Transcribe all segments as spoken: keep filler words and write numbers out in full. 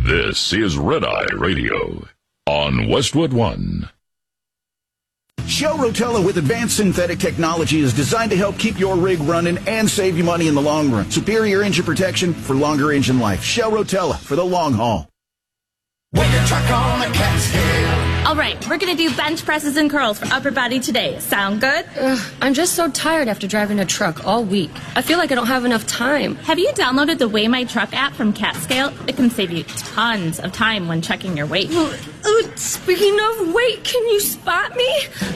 This is Red Eye Radio on Westwood One. Shell Rotella with advanced synthetic technology is designed to help keep your rig running and save you money in the long run. Superior engine protection for longer engine life. Shell Rotella for the long haul. When your truck on a Catskill. All right, we're going to do bench presses and curls for upper body today. Sound good? Ugh, I'm just so tired after driving a truck all week. I feel like I don't have enough time. Have you downloaded the Weigh My Truck app from Catskill? It can save you tons of time when checking your weight. Uh, uh, speaking of weight, can you spot me?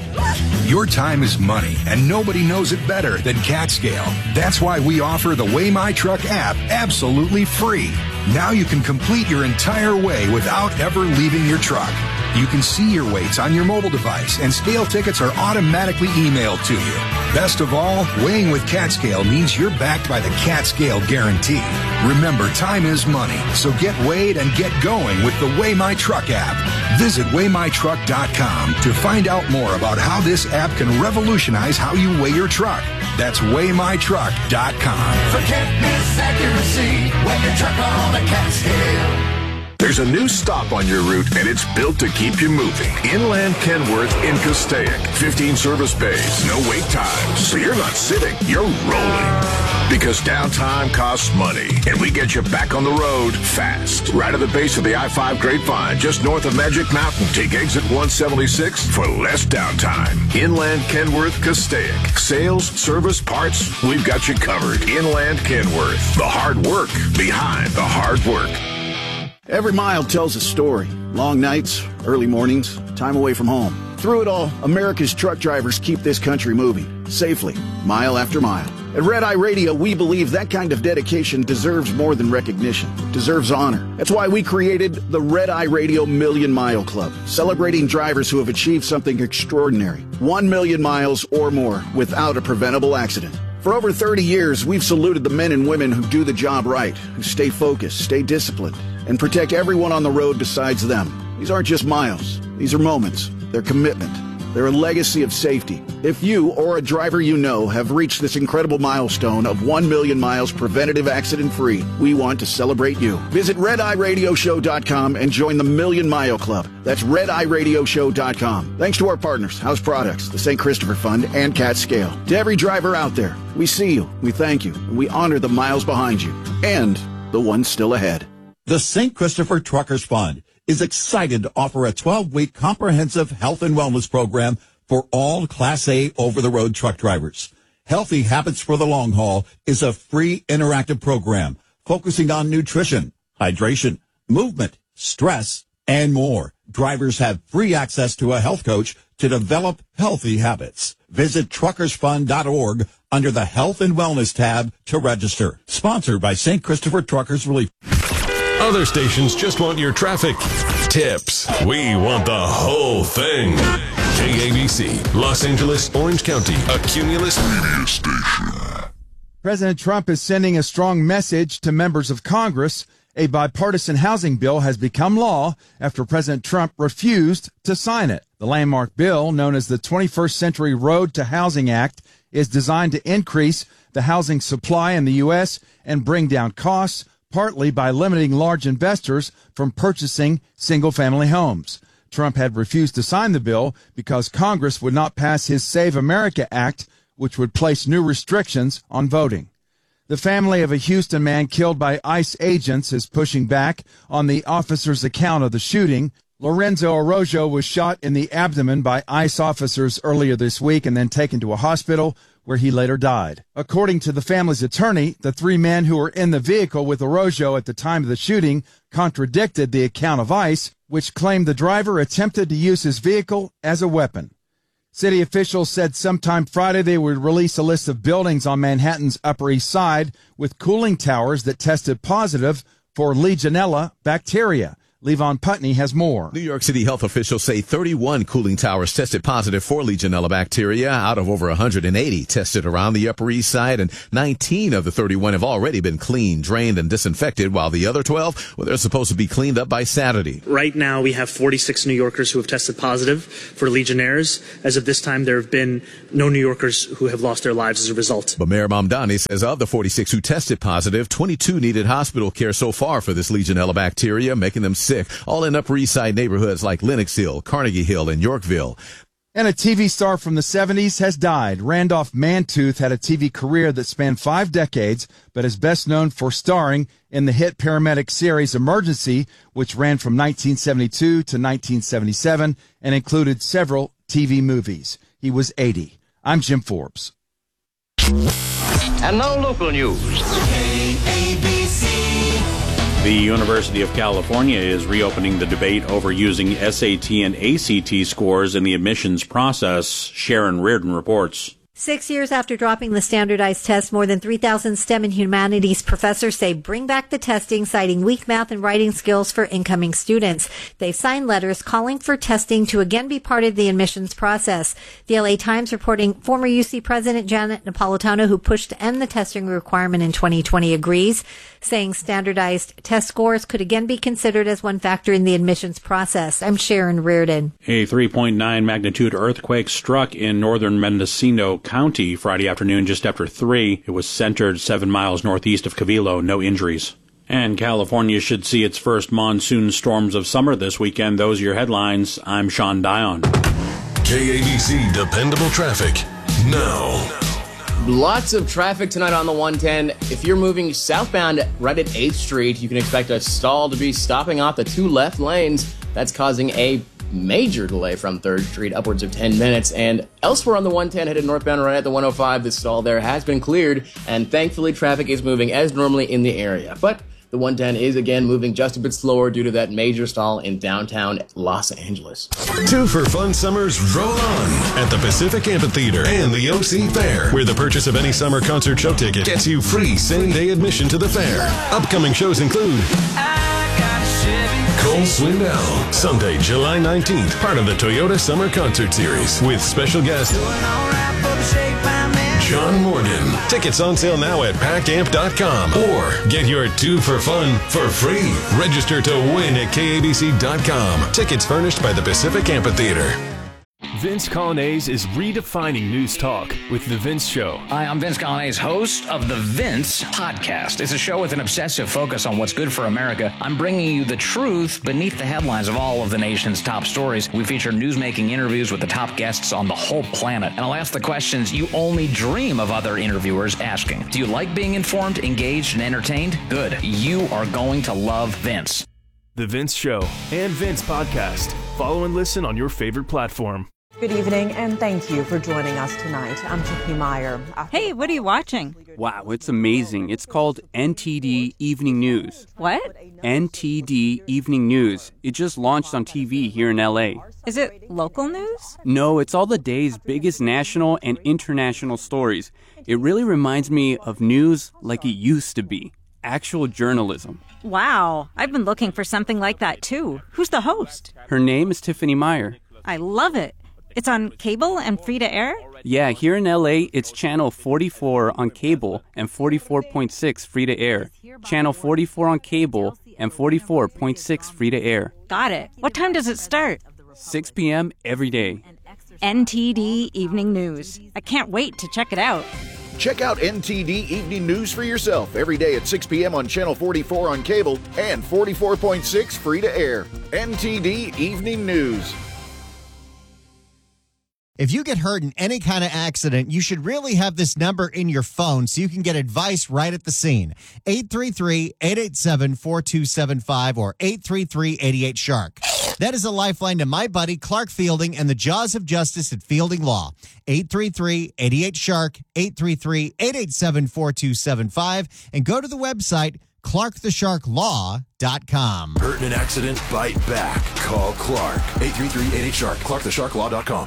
Your time is money, and nobody knows it better than Catskill. That's why we offer the Weigh My Truck app absolutely free. Now you can complete your entire weigh without ever leaving your truck. You can see your weights on your mobile device, and scale tickets are automatically emailed to you. Best of all, weighing with Catskill means you're backed by the Catskill Guarantee. Remember, time is money, so get weighed and get going with the Weigh My Truck app. Visit weigh my truck dot com to find out more about how this app can revolutionize how you weigh your truck. That's weigh my truck dot com. Forget this accuracy when your truck on a Catskill. There's a new stop on your route, and it's built to keep you moving. Inland Kenworth in Castaic. fifteen service bays, no wait times. So you're not sitting, you're rolling. Because downtime costs money, and we get you back on the road fast. Right at the base of the I five Grapevine, just north of Magic Mountain. Take exit one seventy-six for less downtime. Inland Kenworth, Castaic. Sales, service, parts, we've got you covered. Inland Kenworth. The hard work behind the hard work. Every mile tells a story. Long nights, early mornings, time away from home. Through it all, America's truck drivers keep this country moving, safely, mile after mile. At Red Eye Radio, we believe that kind of dedication deserves more than recognition. It deserves honor. That's why we created the Red Eye Radio Million Mile Club, celebrating drivers who have achieved something extraordinary. One million miles or more without a preventable accident. For over thirty years, we've saluted the men and women who do the job right, who stay focused, stay disciplined, and protect everyone on the road besides them. These aren't just miles. These are moments. They're commitment. They're a legacy of safety. If you or a driver you know have reached this incredible milestone of one million miles preventative accident-free, we want to celebrate you. Visit red eye radio show dot com and join the Million Mile Club. That's red eye radio show dot com. Thanks to our partners, House Products, the Saint Christopher Fund, and Catskill. To every driver out there, we see you, we thank you, and we honor the miles behind you and the ones still ahead. The Saint Christopher Truckers Fund is excited to offer a twelve-week comprehensive health and wellness program for all Class A over-the-road truck drivers. Healthy Habits for the Long Haul is a free interactive program focusing on nutrition, hydration, movement, stress, and more. Drivers have free access to a health coach to develop healthy habits. Visit truckers fund dot org under the Health and Wellness tab to register. Sponsored by Saint Christopher Truckers Relief. Other stations just want your traffic tips. We want the whole thing. K A B C, Los Angeles, Orange County, a Cumulus media station. President Trump is sending a strong message to members of Congress. A bipartisan housing bill has become law after President Trump refused to sign it. The landmark bill, known as the twenty-first Century Road to Housing Act, is designed to increase the housing supply in the U S and bring down costs, partly by limiting large investors from purchasing single-family homes. Trump had refused to sign the bill because Congress would not pass his Save America Act, which would place new restrictions on voting. The family of a Houston man killed by ICE agents is pushing back on the officer's account of the shooting. Lorenzo Arroyo was shot in the abdomen by ICE officers earlier this week and then taken to a hospital where he later died. According to the family's attorney, the three men who were in the vehicle with Arroyo at the time of the shooting contradicted the account of ICE, which claimed the driver attempted to use his vehicle as a weapon. City officials said sometime Friday they would release a list of buildings on Manhattan's Upper East Side with cooling towers that tested positive for Legionella bacteria. Levon Putney has more. New York City health officials say thirty-one cooling towers tested positive for Legionella bacteria out of over one hundred eighty tested around the Upper East Side, and nineteen of the thirty-one have already been cleaned, drained, and disinfected, while the other twelve, well, they're supposed to be cleaned up by Saturday. Right now, we have forty-six New Yorkers who have tested positive for Legionnaires. As of this time, there have been no New Yorkers who have lost their lives as a result. But Mayor Mamdani says of the forty-six who tested positive, twenty-two needed hospital care so far for this Legionella bacteria, making them sick, all in Upper East Side neighborhoods like Lenox Hill, Carnegie Hill, and Yorkville. And a T V star from the seventies has died. Randolph Mantooth had a T V career that spanned five decades, but is best known for starring in the hit paramedic series Emergency, which ran from nineteen seventy-two to nineteen seventy-seven and included several T V movies. He was eighty. I'm Jim Forbes. And now local news. K A B C. The University of California is reopening the debate over using S A T and A C T scores in the admissions process. Sharon Reardon reports. Six years after dropping the standardized test, more than three thousand STEM and humanities professors say bring back the testing, citing weak math and writing skills for incoming students. They've signed letters calling for testing to again be part of the admissions process. The L A Times reporting former U C President Janet Napolitano, who pushed to end the testing requirement in twenty twenty, agrees, saying standardized test scores could again be considered as one factor in the admissions process. I'm Sharon Reardon. A three point nine magnitude earthquake struck in northern Mendocino County Friday afternoon just after three. It was centered seven miles northeast of Cavillo. No injuries. And California should see its first monsoon storms of summer this weekend. Those are your headlines. I'm Sean Dion. K A B C Dependable Traffic now. Lots of traffic tonight on the one ten. If you're moving southbound right at eighth street, you can expect a stall to be stopping off the two left lanes. That's causing a major delay from third street, upwards of ten minutes. And elsewhere on the one ten, headed northbound right at the one oh five, the stall there has been cleared, and thankfully traffic is moving as normally in the area. But the one ten is again moving just a bit slower due to that major stall in downtown Los Angeles. Two for fun summers roll on at the Pacific Amphitheater and the O C Fair, where the purchase of any summer concert show ticket gets you free same-day admission to the fair. Upcoming shows include Cole Swindell, Sunday, July nineteenth, part of the Toyota Summer Concert Series, with special guest John Morgan. Tickets on sale now at pack amp dot com, or get your two for fun for free. Register to win at K A B C dot com. Tickets furnished by the Pacific Amphitheater. Vince Coglianese is redefining news talk with The Vince Show. Hi, I'm Vince Coglianese, host of The Vince Podcast. It's a show with an obsessive focus on what's good for America. I'm bringing you the truth beneath the headlines of all of the nation's top stories. We feature newsmaking interviews with the top guests on the whole planet. And I'll ask the questions you only dream of other interviewers asking. Do you like being informed, engaged, and entertained? Good. You are going to love Vince. The Vince Show and Vince Podcast. Follow and listen on your favorite platform. Good evening, and thank you for joining us tonight. I'm Tiffany Meyer. Hey, what are you watching? Wow, it's amazing. It's called N T D Evening News. What? N T D Evening News. It just launched on T V here in L A. Is it local news? No, it's all the day's biggest national and international stories. It really reminds me of news like it used to be. Actual journalism. Wow, I've been looking for something like that too. Who's the host? Her name is Tiffany Meyer. I love it. It's on cable and free to air? Yeah, here in L A, it's channel forty-four on cable and forty-four point six free to air. Channel forty-four on cable and forty-four point six free to air. Got it. What time does it start? six p.m. every day. N T D Evening News. I can't wait to check it out. Check out N T D Evening News for yourself every day at six p.m. on Channel forty-four on cable and forty-four point six free to air. N T D Evening News. If you get hurt in any kind of accident, you should really have this number in your phone so you can get advice right at the scene. eight three three, eight eight seven, four two seven five or eight three three, eight eight, shark. That is a lifeline to my buddy Clark Fielding and the Jaws of Justice at Fielding Law. eight three three, eight eight, shark, eight three three, eight eight seven, four two seven five, and go to the website clark the shark law dot com. Hurt in an accident? Bite back. Call Clark. eight three three, eight eight, shark. clark the shark law dot com.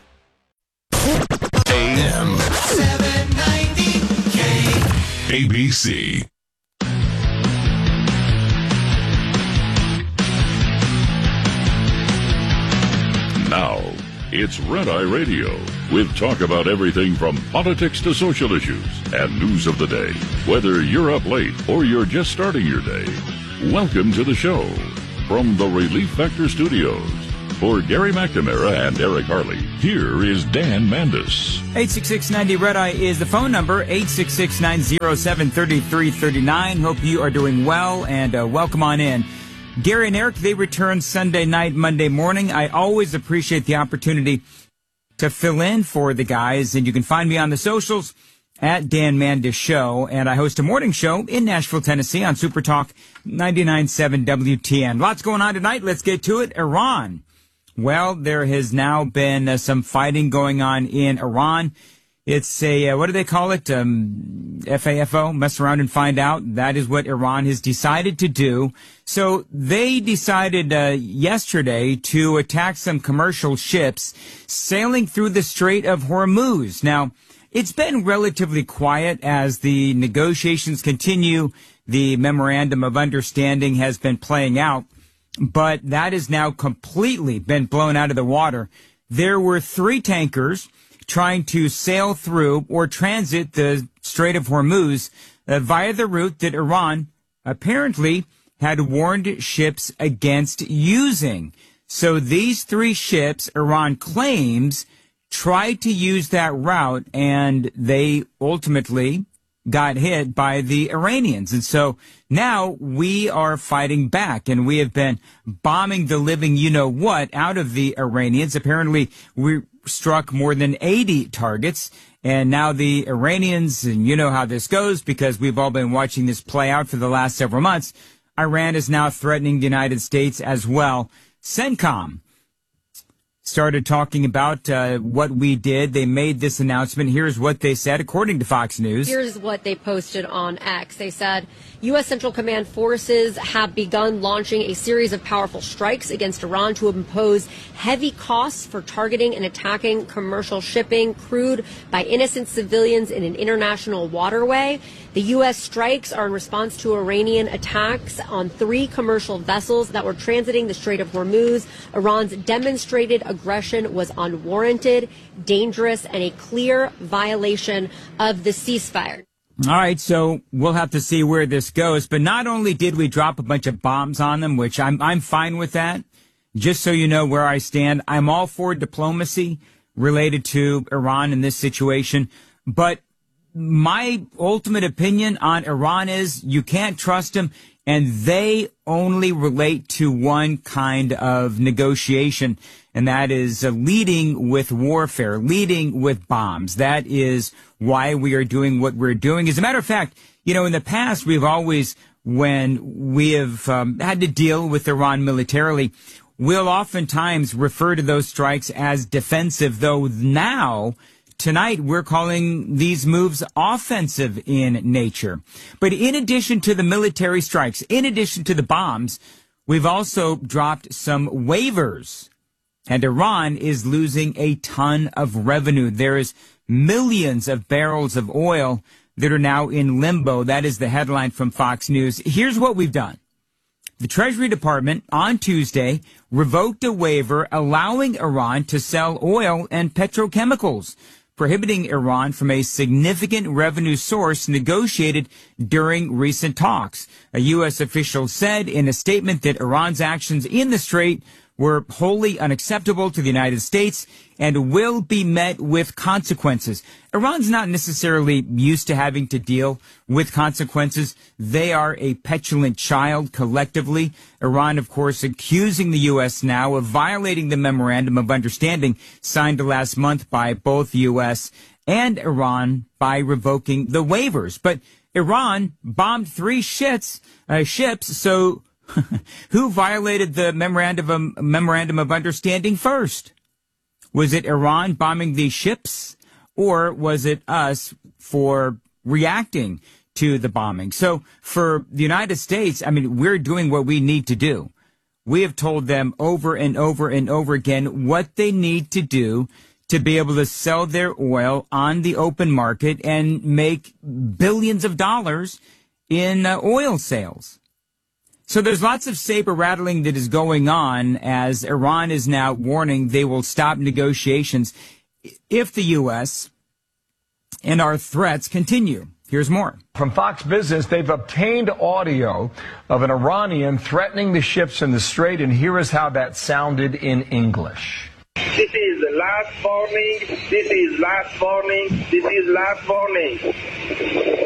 A M seven ninety K A B C. It's Red Eye Radio, with talk about everything from politics to social issues and news of the day. Whether you're up late or you're just starting your day, welcome to the show. From the Relief Factor Studios, for Gary McNamara and Eric Harley, here is Dan Mandis. eight six six ninety Red Eye is the phone number, eight six six nine zero seven three three three nine. Hope you are doing well, and uh, welcome on in. Gary and Eric, they return Sunday night, Monday morning. I always appreciate the opportunity to fill in for the guys, and you can find me on the socials at Dan Mandis Show, and I host a morning show in Nashville, Tennessee on Super Talk ninety-nine point seven W T N. Lots going on tonight. Let's get to it. Iran. Well, there has now been uh, some fighting going on in Iran. It's a, uh, what do they call it? Um, F A F O, mess around and find out. That is what Iran has decided to do. So they decided uh, yesterday to attack some commercial ships sailing through the Strait of Hormuz. Now, it's been relatively quiet as the negotiations continue. The memorandum of understanding has been playing out, but that has now completely been blown out of the water. There were three tankers trying to sail through or transit the Strait of Hormuz uh, via the route that Iran apparently had warned ships against using. So these three ships, Iran claims, tried to use that route, and they ultimately got hit by the Iranians. And so now we are fighting back, and we have been bombing the living you-know-what out of the Iranians. Apparently, we struck more than eighty targets, and now the Iranians, and you know how this goes because we've all been watching this play out for the last several months, Iran is now threatening the United States as well. CENTCOM started talking about uh, what we did. They made this announcement. Here's what they said, according to Fox News. Here's what they posted on X. They said, U S. Central Command forces have begun launching a series of powerful strikes against Iran to impose heavy costs for targeting and attacking commercial shipping crewed by innocent civilians in an international waterway. The U S strikes are in response to Iranian attacks on three commercial vessels that were transiting the Strait of Hormuz. Iran's demonstrated aggression was unwarranted, dangerous, and a clear violation of the ceasefire. All right, so we'll have to see where this goes. But not only did we drop a bunch of bombs on them, which I'm I'm fine with that. Just so you know where I stand, I'm all for diplomacy related to Iran in this situation. But my ultimate opinion on Iran is you can't trust them, and they only relate to one kind of negotiation, and that is uh, leading with warfare, leading with bombs. That is why we are doing what we're doing. As a matter of fact, you know, in the past, we've always, when we have um, had to deal with Iran militarily, we'll oftentimes refer to those strikes as defensive, though now, tonight, we're calling these moves offensive in nature. But in addition to the military strikes, in addition to the bombs, we've also dropped some waivers. And Iran is losing a ton of revenue. There is millions of barrels of oil that are now in limbo. That is the headline from Fox News. Here's what we've done. The Treasury Department on Tuesday revoked a waiver allowing Iran to sell oil and petrochemicals, prohibiting Iran from a significant revenue source negotiated during recent talks. A U S official said in a statement that Iran's actions in the Strait were wholly unacceptable to the United States and will be met with consequences. Iran's not necessarily used to having to deal with consequences. They are a petulant child collectively. Iran, of course, accusing the U S now of violating the memorandum of understanding signed last month by both U S and Iran by revoking the waivers. But Iran bombed three ships, uh, ships, so who violated the memorandum of, memorandum of understanding first? Was it Iran bombing these ships, or was it us for reacting to the bombing? So for the United States, I mean, we're doing what we need to do. We have told them over and over and over again what they need to do to be able to sell their oil on the open market and make billions of dollars in uh, oil sales. So there's lots of saber rattling that is going on as Iran is now warning they will stop negotiations if the U S and our threats continue. Here's more. From Fox Business, they've obtained audio of an Iranian threatening the ships in the strait, and here is how that sounded in English. This is the last warning. This is last warning. This is last warning.